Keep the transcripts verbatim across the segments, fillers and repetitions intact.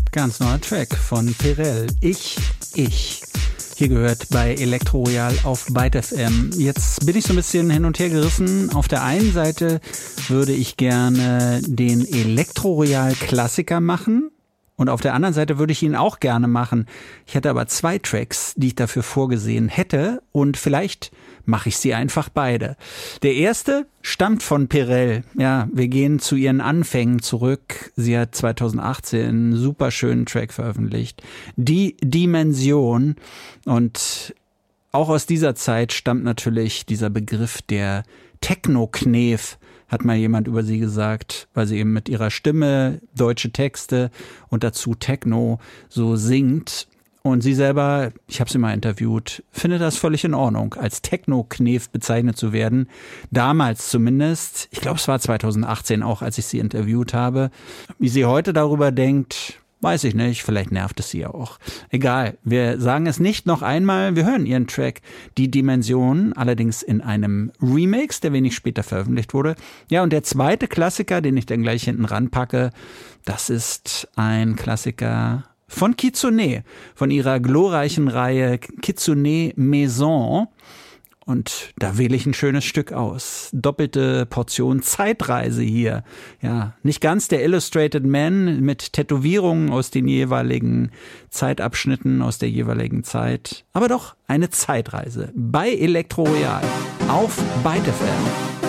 Ganz neuer Track von Perel. Ich, ich. Hier gehört bei Elektro Royal auf Byte F M. Jetzt bin ich so ein bisschen hin und her gerissen. Auf der einen Seite würde ich gerne den Elektro Royal Klassiker machen. Und auf der anderen Seite würde ich ihn auch gerne machen. Ich hätte aber zwei Tracks, die ich dafür vorgesehen hätte. Und vielleicht mache ich sie einfach beide. Der erste stammt von Perel. Ja, wir gehen zu ihren Anfängen zurück. Sie hat zweitausendachtzehn einen super schönen Track veröffentlicht. Die Dimension. Und auch aus dieser Zeit stammt natürlich dieser Begriff der Techno-Knef, hat mal jemand über sie gesagt, weil sie eben mit ihrer Stimme deutsche Texte und dazu Techno so singt. Und sie selber, ich habe sie mal interviewt, findet das völlig in Ordnung, als Techno-Knef bezeichnet zu werden. Damals zumindest, ich glaube es war zweitausendachtzehn auch, als ich sie interviewt habe. Wie sie heute darüber denkt, weiß ich nicht, vielleicht nervt es sie auch. Egal, wir sagen es nicht noch einmal, wir hören ihren Track Die Dimension, allerdings in einem Remix, der wenig später veröffentlicht wurde. Ja, und der zweite Klassiker, den ich dann gleich hinten ranpacke, das ist ein Klassiker von Kitsune, von ihrer glorreichen Reihe Kitsune Maison. Und da wähle ich ein schönes Stück aus. Doppelte Portion Zeitreise hier. Ja, nicht ganz der Illustrated Man mit Tätowierungen aus den jeweiligen Zeitabschnitten, aus der jeweiligen Zeit. Aber doch eine Zeitreise bei Elektro Royal auf Byte F M.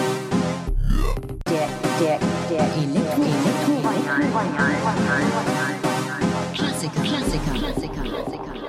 Der, der, der Elektro, Elektro, Elektro, Klassiker, Klassiker, Klassiker, Klassiker.